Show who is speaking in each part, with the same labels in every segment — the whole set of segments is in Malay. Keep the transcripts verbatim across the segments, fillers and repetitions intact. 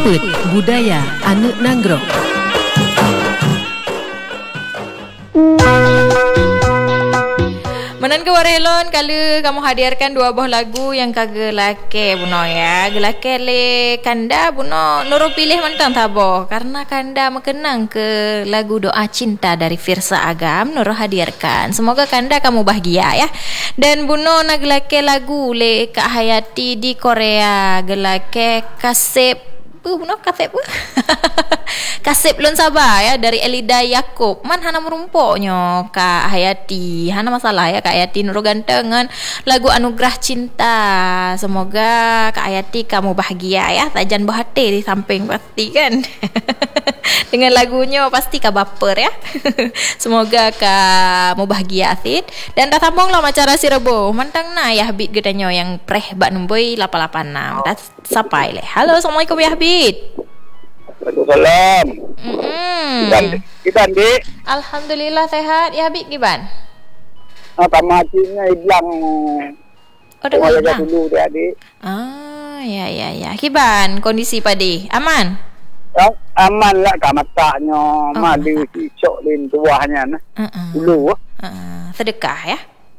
Speaker 1: Put Budaya Anu Nanggro. Menan ke warelon kalau kamu hadirkan dua buah lagu yang kagak lake buno ya. Gelake le kanda buno noro pilih mentang tabo karena kanda mengenang ke lagu Doa Cinta dari Firsa Agam noro hadirkan. Semoga kanda kamu bahagia ya. Dan buno na gelake lagu le Kak Hayati di Korea. Gelake kasep Bu, buno kasep bu. Kasep lon Sabah ya dari Elida Yakob. Man hana merumpoknya Kak Hayati. Hana masalah ya Kak Hayati nuru gantengan lagu Anugerah Cinta. Semoga Kak Hayati kamu bahagia ya. Tajan bahati di samping pasti kan. Dengan lagunya pasti Kak baper ya. Semoga kamu bahagia asid. Dan dah sambung lah acara si Rebo. Mantang na ya Habib gedanya yang preh bak nomboi lapan lapan enam. Dah sampai le. Halo, Assalamualaikum ya Habib.
Speaker 2: Waalaikumsalam.
Speaker 1: Mm-hmm.
Speaker 2: Kita Andi.
Speaker 1: Alhamdulillah sehat ya Habib Giban.
Speaker 2: Ah, tamatinya hilang.
Speaker 1: Oh, dah hilang
Speaker 2: dulu dia Adik.
Speaker 1: Ah, ya ya ya. Giban kondisi padi aman?
Speaker 2: Ya, aman lah kat matanya.
Speaker 1: Oh,
Speaker 2: Mali cicok lin tuahnya nah.
Speaker 1: Uh-uh.
Speaker 2: Dulu.
Speaker 1: Uh, sedekah ya.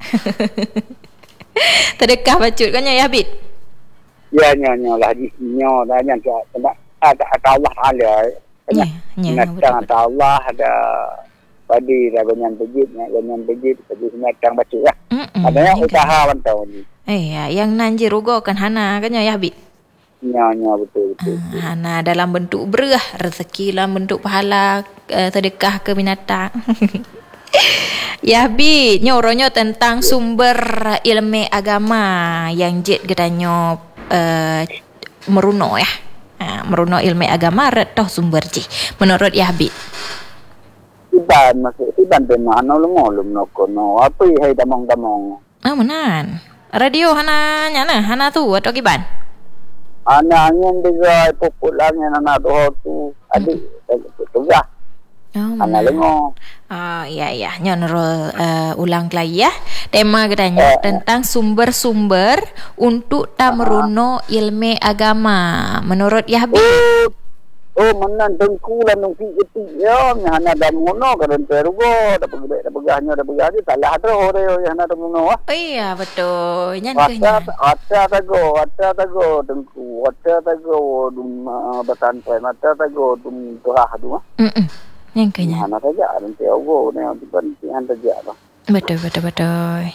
Speaker 1: Sedekah bacut kan ya Habib?
Speaker 2: Ya nyonya lah di nyo dah yang kena ada ada Allah Taala.
Speaker 1: Ya, ya,
Speaker 2: Datang ada Allah ada padi dah ganyan bejit, ganyan bejit, bejit datang baca ya. Adanya usaha pantau ni.
Speaker 1: Eh ya, yang nanji rugo kan hana kan ya Habib?
Speaker 2: Nyonya betul betul.
Speaker 1: Uh, hana dalam bentuk berah, rezeki dalam bentuk pahala, uh, sedekah ke binatang. Ya Habib, nyoronyo tentang sumber ilmu agama yang jet gedanyo uh, meruno ya. Uh, meruno ilmu agama retoh sumber ji. Menurut ya Habib.
Speaker 2: Iban masuk iban tema anu lengolum nokono. Apa hai damong-damong.
Speaker 1: Ah menan. Radio hana nyana hana tu atau giban?
Speaker 2: Ana angin juga populangnya anak doh tu. Adik tu ya.
Speaker 1: Oh,
Speaker 2: Ana lengo.
Speaker 1: Oh iya iya nyorol uh, ulang lagi ya. Tema katanya
Speaker 2: Eh,
Speaker 1: tentang sumber-sumber untuk tameruno ilmu agama. Menurut ya Habib.
Speaker 2: Oh, oh menan dengku lan nung ti ya hana damono karon terugo dapat gede dapat gahnya dapat gahnya salah ada ore yang hana damono ah.
Speaker 1: Oh iya betul. Nyan
Speaker 2: Wata
Speaker 1: kenyan.
Speaker 2: wata tago wata tago dengku wata tago dum batan pai wata tago dum doa dum.
Speaker 1: Mm. Nyan kenyan.
Speaker 2: Hana saja dan terugo ne dibanti anda saja.
Speaker 1: Betul betul betul.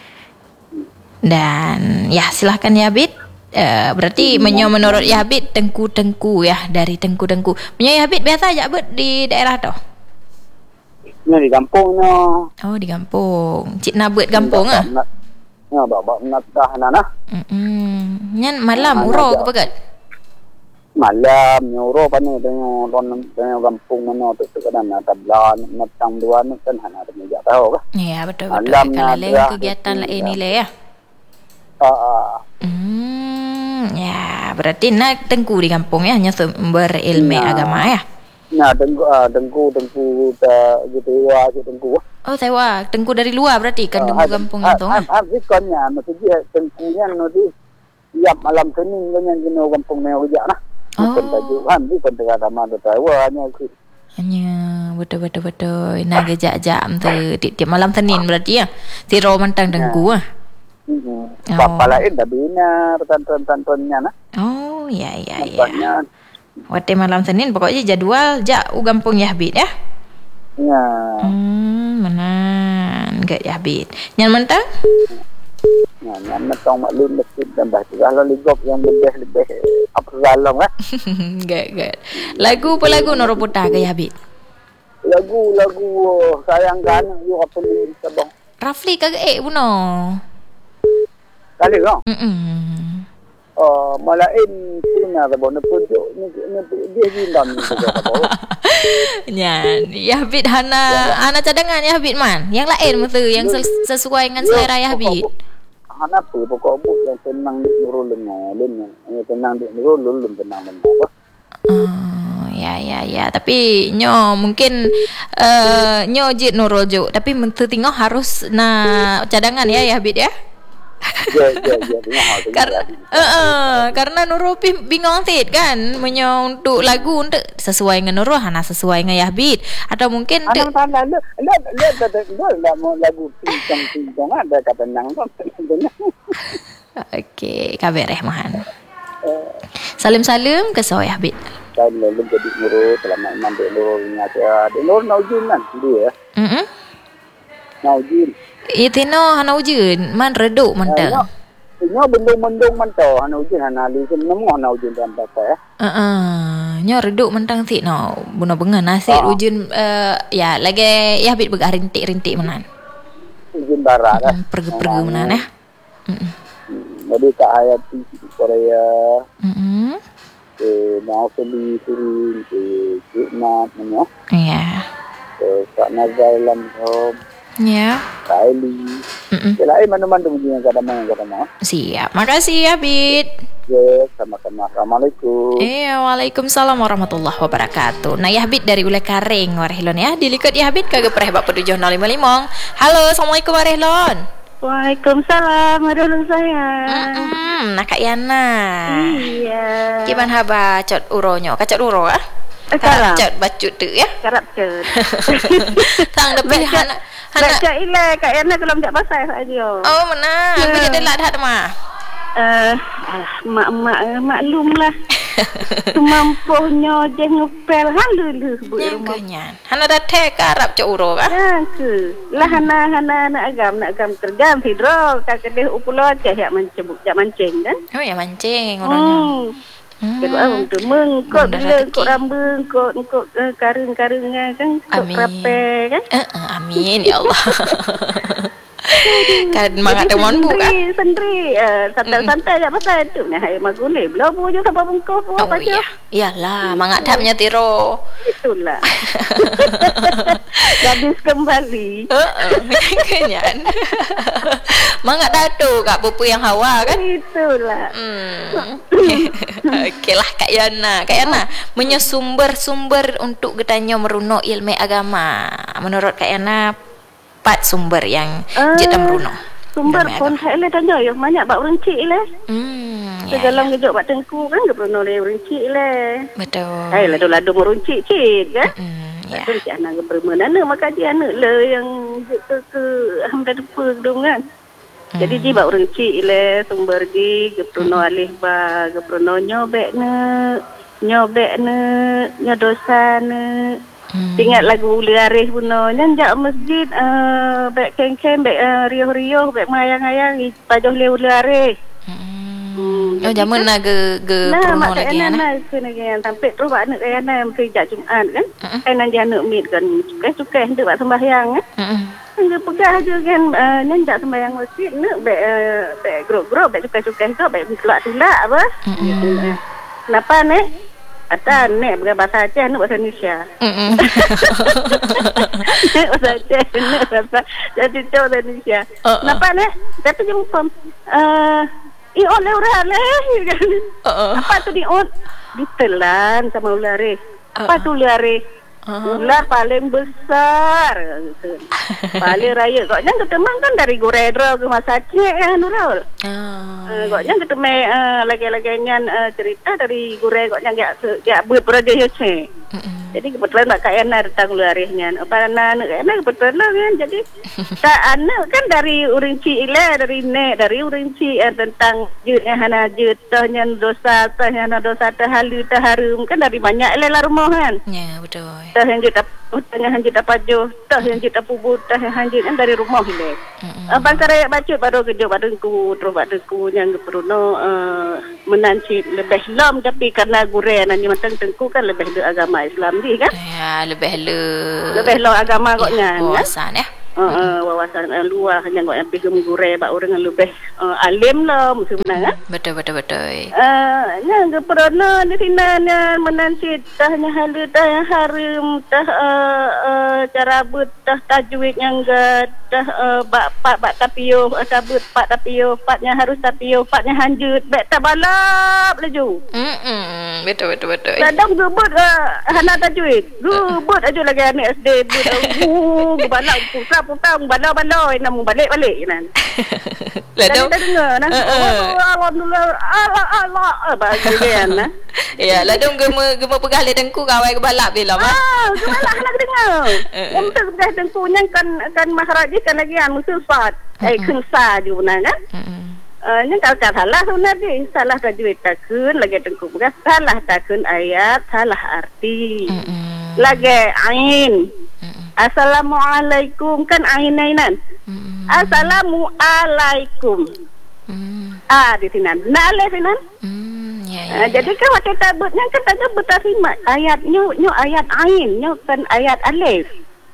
Speaker 1: Dan ya silahkan ya Habib. Uh, berarti menyo menurut ya Habib tengku-tengku ya dari tengku-tengku. Menyo ya Habib biasa aja bet di daerah tu.
Speaker 2: Ni di kampungnya.
Speaker 1: Oh di kampung. Cik nak buat kampung ah.
Speaker 2: Ya bab nak dah nana.
Speaker 1: Hmm. Nyan malam uro ke pegat?
Speaker 2: Malam nyuruh pani dengan don dengan kampung mana tu kadang ada tablan matang dua ni kan hana ada meja tahu kan.
Speaker 1: Ya betul betul.
Speaker 2: Malam
Speaker 1: Kalau
Speaker 2: nak
Speaker 1: lain
Speaker 2: dah,
Speaker 1: kegiatan
Speaker 2: itu
Speaker 1: lain
Speaker 2: dah.
Speaker 1: nilai ya.
Speaker 2: Ah.
Speaker 1: Hmm, ya berarti nak tengku di kampung ya hanya sumber ilmu
Speaker 2: Nah.
Speaker 1: agama ya.
Speaker 2: Nah, dengku ah dengku dengku ta gitu wa dengku.
Speaker 1: Oh sewa tengku dari luar berarti kan tengku kampung itu
Speaker 2: ah.
Speaker 1: ah.
Speaker 2: Ah, bikonnya maksudnya dengkunya no di tiap malam Senin kan yang gino kampung ne uja nah. Bukan tajuan, bukan tengah taman tawanya ku.
Speaker 1: Hanya betul betul betul. Nak gejak jam tu tiap malam Senin berarti ya. Tiro mentang tengku ah.
Speaker 2: Hmm.
Speaker 1: Oh.
Speaker 2: Papa lain dah bina pertantuan-tantuannya nah.
Speaker 1: Oh ya ya ya.
Speaker 2: Nampaknya
Speaker 1: Waktu malam Senin pokoknya jadwal jak u kampung ya Habib ya.
Speaker 2: ya.
Speaker 1: Hmm, menan gak ya Habib. Nyan mentang?
Speaker 2: Nah, yang metong maklum masjid dan bahasa kalau ligop yang lebih lebih apa galong lah.
Speaker 1: Gak gak. Lagu apa lagu noro putar ke ya Habib?
Speaker 2: Lagu-lagu oh, sayangkan you apa ni sabang.
Speaker 1: Rafli kagak eh buno.
Speaker 2: Kali kan?
Speaker 1: Mm.
Speaker 2: Oh, malain sina da bon pujuk ni ni dia jilam ni juga apa.
Speaker 1: Nyan, ya Habib hana hana cadangan ya Habib man. Yang lain mesti yang sel- sesuai dengan selera ya Habib.
Speaker 2: Hana apa pokok bu yang tenang di nurulun lin yang tenang di nurulun lin tenang men.
Speaker 1: Oh, ya ya ya tapi nyo mungkin uh, nyo jit nurul jo tapi mesti tengok harus na cadangan ya ya Habib ya.
Speaker 2: Ya, ya, ya. Dengar
Speaker 1: Karena uh, uh, karena Nurupi bingung tit kan menyo untuk lagu untuk sesuai dengan Nurul hana sesuai dengan Yahbit atau mungkin
Speaker 2: anak tanah lu lu lu lu lu mau lagu pincang-pincang ada kata nang tu.
Speaker 1: Okey, kabar Rahman. Salim-salim ke sawah Yahbit.
Speaker 2: Kalau lu jadi Nurul selama enam Nurul ingat ya. Nurul naujin kan dia.
Speaker 1: Hmm.
Speaker 2: Naujin.
Speaker 1: Itino hana ujun man reduk mentang.
Speaker 2: Nyo bendung-bendung mento anu ujin anali nemu ana ujin dan bapa ya.
Speaker 1: Heeh. Nyo reduk mentang ti no. Buno bengan nasi ujin uh, ya lagi ya bit begah rintik-rintik menan.
Speaker 2: Ujin barat
Speaker 1: mm, pergi-pergi uh, menan ya. Heeh.
Speaker 2: Jadi ka ayat di Korea.
Speaker 1: Heeh.
Speaker 2: Eh mau seli suri ke Vietnam menyo.
Speaker 1: Iya.
Speaker 2: Eh kat Nazalam home.
Speaker 1: Ya.
Speaker 2: Kaili.
Speaker 1: Mm-mm.
Speaker 2: Selain mana-mana punya kadang-kadang kadang-kadang.
Speaker 1: Siap. Makasih ya, Bit.
Speaker 2: Ya, sama-sama. Assalamualaikum.
Speaker 1: Eh, waalaikumsalam warahmatullahi wabarakatuh. Nah, ya Bit dari Ule Karing Warehlon ya. Dilikut ya Bit kagak pereh bak petujuh nol lima lima. Halo, Assalamualaikum Warehlon.
Speaker 3: Waalaikumsalam warahmatullahi sayang.
Speaker 1: Mm-mm. Nah, Kak Yana.
Speaker 3: Iya.
Speaker 1: Gimana haba cot uronyo? Kacot uro ah?
Speaker 3: Sekarang.
Speaker 1: Cot bacut tu ya.
Speaker 3: Karap cut.
Speaker 1: Tang depan hana
Speaker 3: Baca ile Kak Yana kalau tak pasal saja.
Speaker 1: Oh, mana? Aku jadi lat hat mah.
Speaker 3: Eh, mak-mak maklumlah. Semampunya je ngepel halu bu rumah.
Speaker 1: Kenyan. Hana dah tek Arab cok uro kah?
Speaker 3: Ya ke. Lah hana hana nak agam nak agam kerja tidro ka kedeh upulo je yak mencebuk jak mancing kan.
Speaker 1: Oh ya mancing orangnya.
Speaker 3: Hmm. Kedua orang tu mengkot bila kok rambung kok kok karung-karung kan kok rape kan.
Speaker 1: Uh, uh, amin ya Allah. Kan mangat teman bu kan.
Speaker 3: Sendiri uh, santai-santai aja pasal tu nah hai magule belum punya sampai bungkus
Speaker 1: oh, apa iya. Iyalah mangat tapnya tiro.
Speaker 3: Itulah. Gadis kembali.
Speaker 1: Heeh, kenyan. Mangat datu Kak pupu yang hawa kan.
Speaker 3: Itulah.
Speaker 1: Hmm. Okeylah Kak Yana. Kak Yana, punya sumber-sumber untuk getanya meruno ilmu agama. Menurut Kak Yana empat sumber yang uh, jeda meruno.
Speaker 3: Sumber pun saya le tanya yang banyak bak urenci le.
Speaker 1: Hmm.
Speaker 3: Sedalam ya, kejok bak tengku kan ke meruno le urenci le.
Speaker 1: Betul.
Speaker 3: Hai lado-lado merunci cik kan.
Speaker 1: Hmm. Ya.
Speaker 3: Betul cik anak ke permanana maka dia anak le yang ke ke hamdan depa dong kan. Hmm. Jadi dia bak urenci le sumber di ke meruno hmm. alih ba ke meruno nyobek ne nyobek ne nyodosa ne. Hmm. Ingat lagu Liarih puno nyanjak masjid uh, baik ken-ken baik uh, riuh-riuh baik mayang-ayang pajoh le Liarih.
Speaker 1: Hmm. hmm. Oh zaman nak ge ge
Speaker 3: nah,
Speaker 1: prono lagi
Speaker 3: nah.
Speaker 1: Nah,
Speaker 3: mak kena lagi sampai terus bak nak kaya na mesti jak Jumaat kan. Uh-uh. Kan nanti anak mit kan cukai-cukai hendak bak sembahyang kan. Heeh. Uh-uh. Dia pegah aja kan uh, nyanjak sembahyang masjid nak baik uh, baik grup-grup baik cukai-cukai tu baik tulak-tulak apa. Heeh. Uh-uh. Kenapa ni? Ada nek bukan bahasa Aceh, nek bahasa Indonesia. Hmm. Nek bahasa Aceh, nek bahasa jadi tu bahasa Indonesia. Uh-uh. Kenapa nek? Tapi jumpa eh i on ora le. Apa tu di on? Ditelan sama ular. Apa tu ular? Uh-huh. Ular paling besar. Paling raya. Kok jangan ketemu kan dari Goredro ke Mas Aceh kan Nurul. Oh. Uh, kok jangan ketemu uh, lagi-laginya uh, cerita dari Gore kok jangan ya buat projek Yose. Jadi kebetulan Mbak Kak Yana datang luarihnya. Apa anak Kak Yana kebetulan kan. Jadi tak anak kan dari Urinci ile dari nek dari Urinci eh, tentang jutnya hana jut tahnya dosa tahnya dosa tahalu taharum kan dari banyak ile lah rumah kan. Ya betul. Tah yang juta tanya hanjit apa jo tah yang juta pubut tah yang hanjit kan dari rumah ile. Abang karaya baca baru kerja badengku terus badengku yang keperuno uh, menanci lebih lam tapi karena Gore nanti matang tengku kan lebih de agama Islam di kan. Ya lebih le lebih lo agama koknya wawasan ya. Uh, uh, wawasan uh, luar hanya kok yang pergi Gore bak orang yang lebih uh, alim lah mesti benar kan. Betul betul betul. Eh yang keperuno di sini menanci tahnya halu tah yang harum tah uh, uh, cara but tah tajwid yang gad tah uh, bak pak bak tapio sabut pak tapio paknya harus tapio paknya hanjut bek tabalap laju. Hmm betul betul betul. Kadang gebut uh, hana tajwid. Gebut aja lagi anak S D but uh, balak putra putra balak balak nak balik balik kan.
Speaker 1: Lah
Speaker 3: dah dengar nah. Alhamdulillah. Allah Allah bagian nah.
Speaker 1: Ya, lah dong gema gema pegah le dengku kawai ke balap dia lah.
Speaker 3: Ah, gemalak nak dengar. Untuk pegah dengkunya kan kan maharaji kan lagi an musul fat. Eh kensa juga kan. Uh, ini kalau salah sebenarnya salah tajwid takun lagi dengku pegah salah takun ayat salah arti. Lagi ain. Assalamualaikum kan ain-ainan. Assalamualaikum. Ah di sini. Nah le sini. Ya, ya, uh, ya. Jadi kan waktu tabutnya kan tanya bertasimat ayatnya nyu ayat ain nyu kan ayat alif.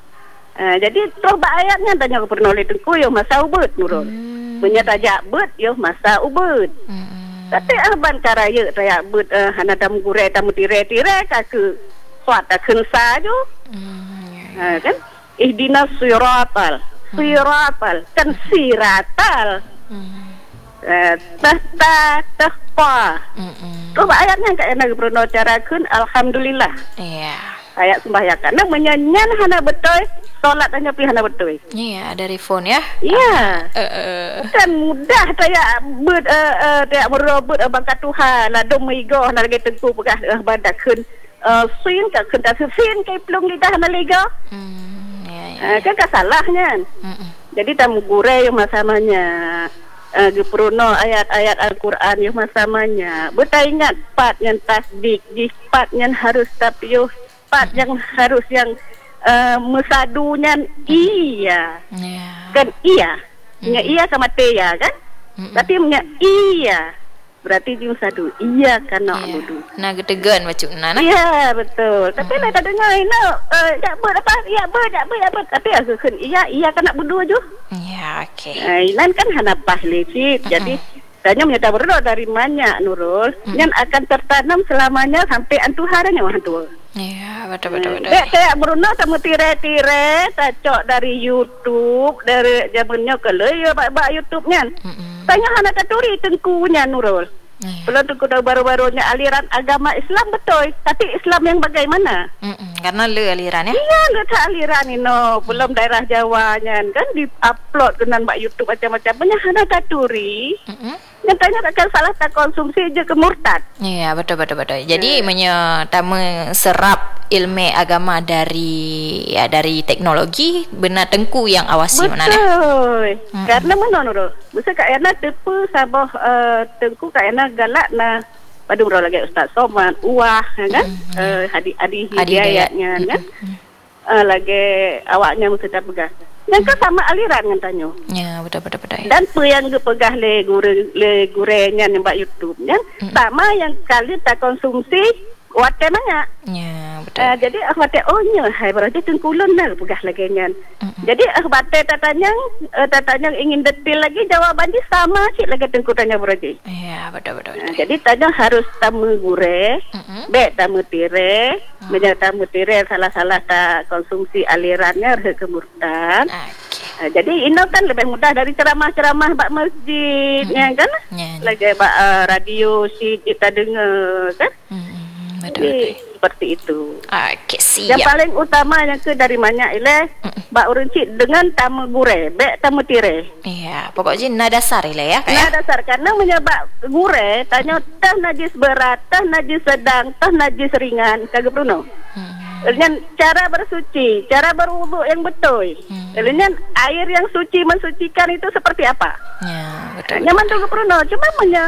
Speaker 3: Uh, jadi coba ayatnya tanya ke pernoleh tengku yo masa ubud nurul. Hmm. Punya tajak bud yo masa ubud. Hmm. Tapi aban karaya tajak bud uh, hana dam gure dam tire-tire ka ke suat kensa ju. Hmm. Uh, kan ihdinas siratal. Siratal kan siratal. Hmm. Uh, tahta tahpa. Coba ayatnya kayak nak beruno cara kun alhamdulillah. Iya. Ayat sembahyang karena menyanyian hana betul, solat hanya pi hana betul.
Speaker 1: Iya, dari phone ya.
Speaker 3: Iya. Uh, kan mudah saya ber uh, uh, dia merobot bangkat Tuhan lah dom migo hana lagi tengku pegah uh, badak kun uh, sin ka kun ta sin kai plung lidah hana ligo. Hmm, ya, ya. Uh, kan kasalahnya. Mm -mm. Jadi tamu gure yang masamanya. Uh, Geperuno ayat-ayat Al-Quran yang masamanya. Betul ingat part yang tasdik, di part yang harus tapi part yang harus yang uh, mesadunya iya. Yeah. Kan iya. Mm. Nya iya sama teya kan? Mm -mm. Tapi nya iya. Berarti dia sadu. Iya kan nak
Speaker 1: yeah.
Speaker 3: budu.
Speaker 1: Nah getegan macam nana.
Speaker 3: Iya betul. Tapi mm -mm. nak dengar ini eh tak ber apa? Iya ber, tak ber, tak ber. Tapi aku kan iya, iya kan nak budu aja.
Speaker 1: Ya, okey.
Speaker 3: Eh, ilan kan hana pahli sih. Uh-uh. Jadi tanya menyata berdoa dari mana Nurul? Uh-uh. Yang akan tertanam selamanya sampai antuharanya wah tua.
Speaker 1: Ya, betul betul betul.
Speaker 3: Dek saya beruno sama tire-tire tacok dari YouTube, dari zamannya ke le ya bak YouTube-nya. Uh-uh. Tanya hana taturi tengkunya Nurul. Yeah. Belum tengku baru-barunya aliran agama Islam betul, tapi Islam yang bagaimana? Mm-mm.
Speaker 1: Karena le aliran ya?
Speaker 3: Iya, le tak aliran ini no. Belum daerah Jawanya kan di-upload dengan mbak YouTube macam-macam. Punya hana taturi. Mm-mm. Yang tanya akan salah tak konsumsi je ke murtad.
Speaker 1: Iya, betul betul betul. Jadi yeah. menyetama serap ilmu agama dari ya dari teknologi benar tengku yang awasi
Speaker 3: betul.
Speaker 1: Mana
Speaker 3: Betul. Hmm. Karena mana Nurul? Bisa kak Yana tepu sabah uh, tengku kak Yana galak na pada murah lagi Ustaz Soman uah kan? Hmm. Uh, hadi adi hidayahnya kan? Hmm. Uh, lagi awaknya mesti tak pegang. Yang kan sama aliran kan tanya.
Speaker 1: Ya, betul betul betul.
Speaker 3: Dan pe yang pegah le gure le gurenya nembak YouTube-nya mm. sama yang kali tak konsumsi wate banyak.
Speaker 1: Ya, betul.
Speaker 3: Uh, jadi ah wate ohnya hai berarti tengkulun lah pegah lagi nya. Mm. Jadi ah wate tatanya uh, tatanya ingin detail lagi jawabannya sama sih lagi tengku tanya berarti.
Speaker 1: Ya, betul betul. betul.
Speaker 3: Uh, jadi tanya harus tamu gure, mm-hmm. be tamu tire, mm. menjadi tamu tire salah-salah tak konsumsi alirannya harus kemurtad. Okay. Uh, jadi ini kan lebih mudah dari ceramah-ceramah bak masjid, mm-hmm. ya kan? Yeah. Lagi bak uh, radio sih kita dengar kan? Mm-hmm. Betul, jadi betul. Seperti itu.
Speaker 1: Okey, siap.
Speaker 3: Yang paling utamanya ke dari mana ile mm-mm. bak uruncik dengan tamu gure, be tamu tire.
Speaker 1: Iya, pokoknya nada dasar ile ya,
Speaker 3: kayak. Nada dasar karena menyebab gure tanya tah najis berat, tah najis sedang, tah najis ringan, kagak Bruno. Dengan cara bersuci, cara berwudu yang betul. Dengan hmm. air yang suci mensucikan itu seperti apa? Ya, betul. Nyaman tuh Bruno, cuma punya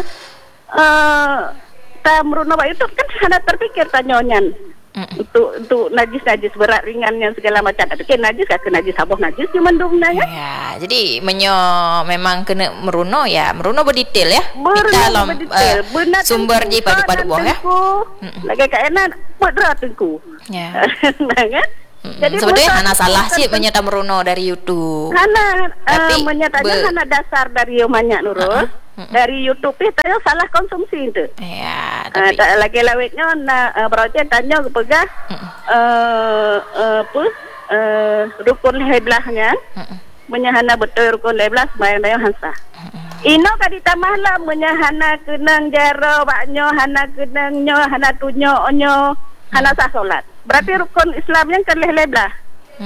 Speaker 3: uh, Tamruno itu kan hanya terpikir tanyonya mm. untuk untuk najis-najis berat ringan yang segala macam. Tapi kan najis kan najis saboh najis cuma dumna ya.
Speaker 1: Ya, jadi menyo memang kena meruno ya, meruno berdetail ya.
Speaker 3: Dalam uh,
Speaker 1: sumber di padu-padu buah ya.
Speaker 3: Lagi kayak enak berat tengku. Ya. Nah kan?
Speaker 1: Mm-hmm. Jadi sebenarnya hana salah sih menyata meruno dari YouTube.
Speaker 3: Hana uh, menyatanya hana dasar dari banyak Nurul. Uh-huh. Mm-hmm. Dari YouTube itu salah konsumsi itu. Ya, tapi uh, lagi lawetnya na uh, projek tanya pegah mm-hmm. uh, uh, apa uh, rukun leblahnya. Mm-hmm. Menyahana betul rukun leblah sembahyang hansa. Mm-hmm. Ino kadita mahla menyahana kenang jaro baknyo hana kenangnya hana tunyo onyo hana sah solat. Berarti rukun Islam yang kan leblah. Mm-hmm.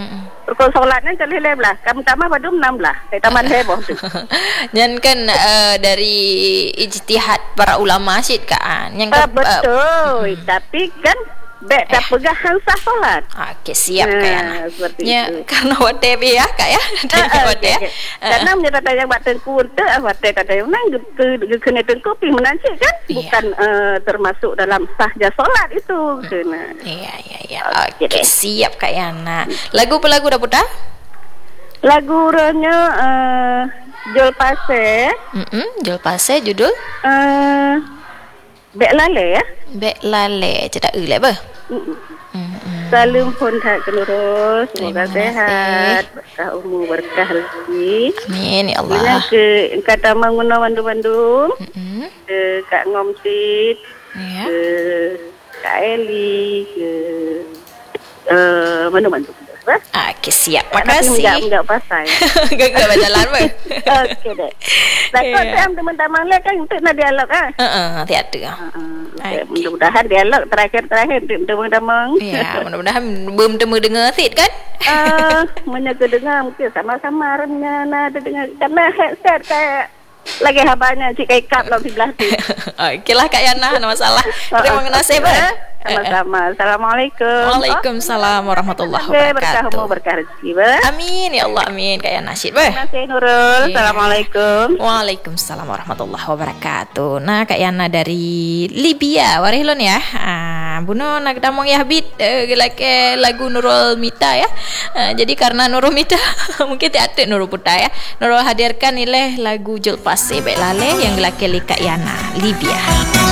Speaker 3: rukun solatnya jadi leblah. Kamu tambah badum enam belah. Kayak taman heboh tu.
Speaker 1: Dan kan uh, dari ijtihad para ulama syed kan. Yang
Speaker 3: Uh,
Speaker 1: ke,
Speaker 3: betul.
Speaker 1: Uh,
Speaker 3: Tapi kan Bek tak pegang sah solat.
Speaker 1: Okey, siap
Speaker 3: Nah,
Speaker 1: Kak Yana.
Speaker 3: seperti
Speaker 1: Ya,
Speaker 3: itu.
Speaker 1: karena wate bi ya Kak ya.
Speaker 3: Ah, ah,
Speaker 1: Wate ya.
Speaker 3: okey, okey. Karena menyerah tanya buat tengku untuk wate kata yang nang ke kena tengku pi menancik kan
Speaker 1: Iya.
Speaker 3: bukan uh, termasuk dalam sahja solat itu kena.
Speaker 1: Iya, iya, iya.
Speaker 3: Okey
Speaker 1: Okey,
Speaker 3: deh.
Speaker 1: siap Kak Yana. Lagu apa lagu dah putar?
Speaker 3: Lagu ronya uh, Jol Pase
Speaker 1: Hmm, Jol Pase judul
Speaker 3: uh, Bek Lale ya.
Speaker 1: Bek Lale, cedak e le apa?
Speaker 3: Mm-mm.
Speaker 1: Hmm.
Speaker 3: Salam pun tak kenurus.
Speaker 1: Terima
Speaker 3: Semoga
Speaker 1: kasih.
Speaker 3: sehat, berkah umur, berkah rezeki.
Speaker 1: Amin ya
Speaker 3: Bila
Speaker 1: Allah.
Speaker 3: ke kata menguna bandung-bandung,
Speaker 1: Hmm.
Speaker 3: ke Kak Ngomtit,
Speaker 1: Ya.
Speaker 3: ke Kak Eli, ke uh, bandung-bandung.
Speaker 1: Okey, siap.
Speaker 3: Tapi
Speaker 1: Makasih.
Speaker 3: enggak enggak pasai.
Speaker 1: Gagal berjalan apa?
Speaker 3: Okey deh. Takut
Speaker 1: Ya.
Speaker 3: yeah. teman-teman le kan untuk nak dialog ah.
Speaker 1: Heeh, hati-hati.
Speaker 3: Uh,
Speaker 1: Okey.
Speaker 3: mudah-mudahan dialog terakhir-terakhir teman-teman.
Speaker 1: Ya, mudah-mudahan belum temu dengar Sid kan?
Speaker 3: Ah, menjaga dengar mungkin sama-sama remnya nah ada dengar karena headset kayak lagi habanya cik kai kap lah sebelah tu.
Speaker 1: Okeylah Kak Yana, no masalah. Terima kasih, Pak.
Speaker 3: Sama-sama. Assalamualaikum.
Speaker 1: Waalaikumsalam warahmatullahi
Speaker 3: Okey, berkah umur,
Speaker 1: wabarakatuh.
Speaker 3: berkah rezeki, bah.
Speaker 1: Amin ya Allah, amin Kak Yana Syed, bah.
Speaker 3: Terima kasih Nurul.
Speaker 1: Ya.
Speaker 3: Assalamualaikum.
Speaker 1: Waalaikumsalam warahmatullahi wabarakatuh. Nah, Kak Yana dari Libya, warihulun ya. Ah, buno nak damong ya habit uh, gelake lagu Nurul Mita ya. Ah, jadi karena Nurul Mita mungkin tiada Nurul Puta ya. Nurul hadirkan nilai lagu Jol Pase Bek Lale yang gelake li Kak Yana Libya.